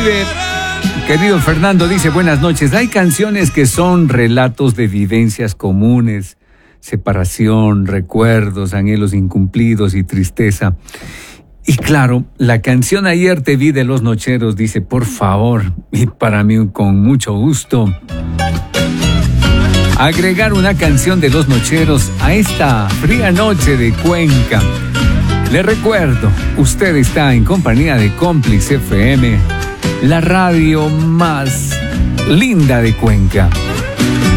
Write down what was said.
vive. Querido Fernando dice, buenas noches. Hay canciones que son relatos de vivencias comunes, separación, recuerdos, anhelos incumplidos y tristeza. Y claro, la canción Ayer te vi de Los Nocheros dice, por favor, y para mí con mucho gusto, agregar una canción de Los Nocheros a esta fría noche de Cuenca. Le recuerdo, usted está en compañía de Cómplice FM, la radio más linda de Cuenca.